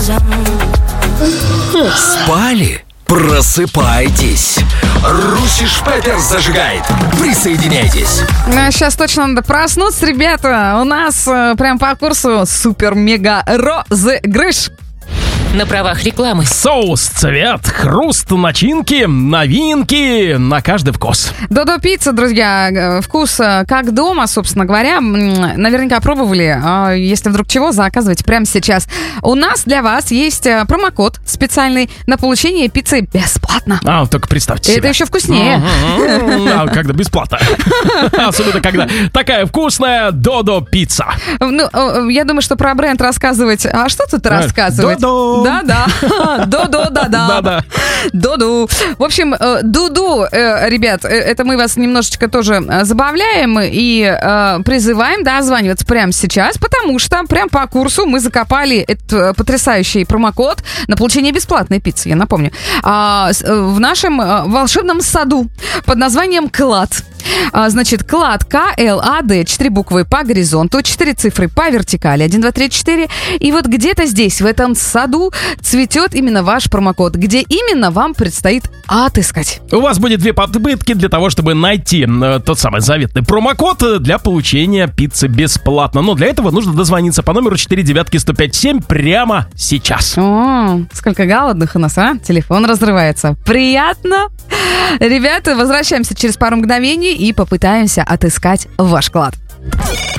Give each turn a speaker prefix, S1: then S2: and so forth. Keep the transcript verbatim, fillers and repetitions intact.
S1: Спали? Просыпайтесь. Русиш Пепперс зажигает. Присоединяйтесь.
S2: Сейчас точно надо проснуться, ребята. У нас э, прям по курсу супер-мега-розыгрыш.
S3: На правах рекламы.
S4: Соус, цвет, хруст, начинки, новинки на каждый вкус.
S2: Додо пицца, друзья, вкус как дома, собственно говоря. Наверняка пробовали. Если вдруг чего, заказывайте прямо сейчас. У нас для вас есть промокод специальный на получение пиццы бесплатно.
S4: А, только представьте себе.
S2: Это еще вкуснее.
S4: А, когда бесплатно. Особенно, когда такая вкусная Додо пицца.
S2: Ну, я думаю, что про бренд рассказывать... А что тут рассказывать?
S4: Додо.
S2: Да-да. Додо, да-да.
S4: Да-да.
S2: Доду. В общем, Дуду, ребят, это мы вас немножечко тоже забавляем и призываем, да, озваниваться прямо сейчас, потому что прям по курсу мы закопали этот потрясающий промокод на получение бесплатной пиццы, я напомню, в нашем волшебном саду под названием «Клад». Значит, клад К Л А Д, четыре буквы по горизонту, четыре цифры по вертикали, один, два, три, четыре. И вот где-то здесь, в этом саду, цветет именно ваш промокод. Где именно, вам предстоит отыскать.
S4: У вас будет две попытки для того, чтобы найти э, тот самый заветный промокод для получения пиццы бесплатно. Но для этого нужно дозвониться по номеру четыре девятки сто пять семь прямо сейчас.
S2: О, сколько голодных у нас, а? Телефон разрывается. Приятно? Ребята, возвращаемся через пару мгновений и попытаемся отыскать ваш клад.